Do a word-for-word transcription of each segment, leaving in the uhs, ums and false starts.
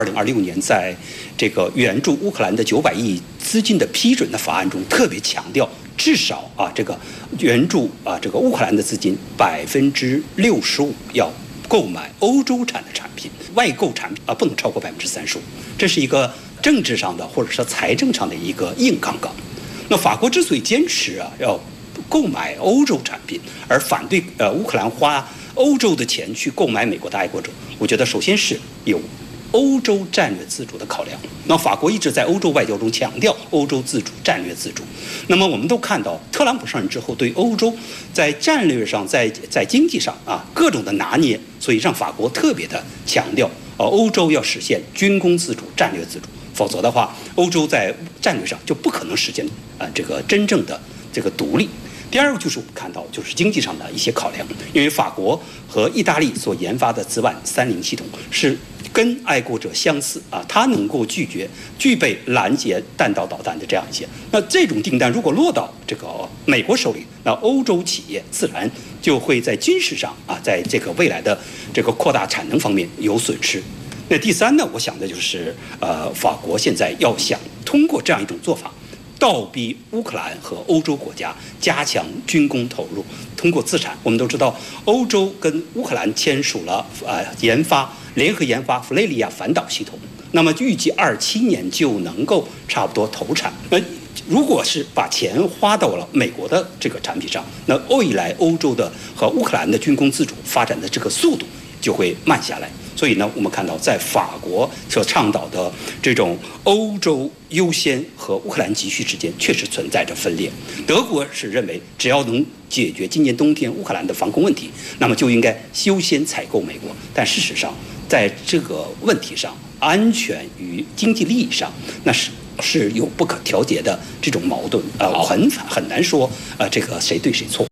二零二六年在这个援助乌克兰的九百亿资金的批准的法案中，特别强调，至少啊这个援助啊这个乌克兰的资金百分之六十五要购买欧洲产的产品，外购产品啊不能超过百分之三十五，这是一个政治上的或者说财政上的一个硬杠杠。那法国之所以坚持啊要购买欧洲产品，而反对呃乌克兰花欧洲的钱去购买美国的爱国者，我觉得首先是有欧洲战略自主的考量。那法国一直在欧洲外交中强调欧洲自主、战略自主。那么我们都看到，特朗普上任之后，对欧洲在战略上、在在经济上啊各种的拿捏，所以让法国特别的强调，呃，欧洲要实现军工自主、战略自主，否则的话，欧洲在战略上就不可能实现啊、呃、这个真正的这个独立。第二个就是我们看到，就是经济上的一些考量，因为法国和意大利所研发的紫菀三零系统是跟爱国者相似啊，它能够拒绝具备拦截弹道导弹的这样一些。那这种订单如果落到这个美国手里，那欧洲企业自然就会在军事上啊，在这个未来的这个扩大产能方面有损失。那第三呢，我想的就是呃，法国现在要想通过这样一种做法，倒逼乌克兰和欧洲国家加强军工投入，通过资产。我们都知道，欧洲跟乌克兰签署了呃研发联合研发弗雷利亚反导系统，那么预计二七年就能够差不多投产。那如果是把钱花到了美国的这个产品上，那未来欧洲的和乌克兰的军工自主发展的这个速度就会慢下来。所以呢，我们看到在法国所倡导的这种欧洲优先和乌克兰急需之间，确实存在着分裂。德国是认为，只要能解决今年冬天乌克兰的防空问题，那么就应该优先采购美国。但事实上，在这个问题上，安全与经济利益上，那是是有不可调节的这种矛盾。呃，很很难说呃这个谁对谁错。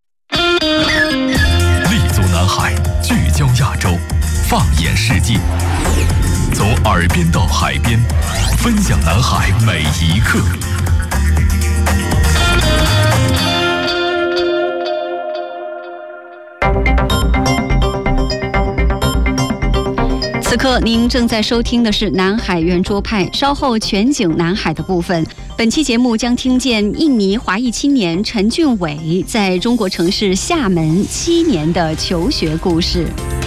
立足南海，聚焦亚洲。放眼世界，从耳边到海边，分享南海每一刻。 此刻您正在收听的是南海圆桌派，稍后全景南海的部分。本期节目将听见印尼华裔青年陈俊伟在中国城市厦门七年的求学故事。